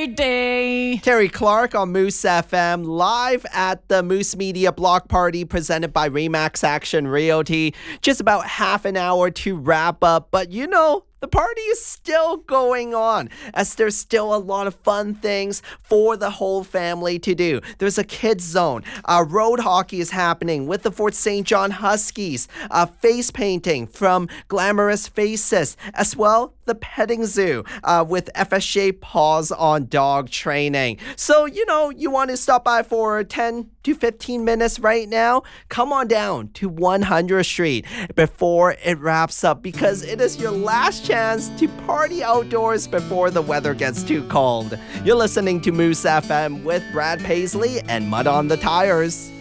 great day. Terry Clark on Moose FM, live at the Moose Media Block Party presented by Remax Action Realty. Just about half an hour to wrap up, but the party is still going on as there's still a lot of fun things for the whole family to do. There's a kids zone. Road hockey is happening with the Fort St. John Huskies. Face painting from Glamorous Faces. As well, the petting zoo with FSJ Paws on Dog Training. So, you want to stop by for 10 to 15 minutes right now? Come on down to 100th Street before it wraps up because it is your last chance to party outdoors before the weather gets too cold. You're listening to Moose FM with Brad Paisley and Mud on the Tires.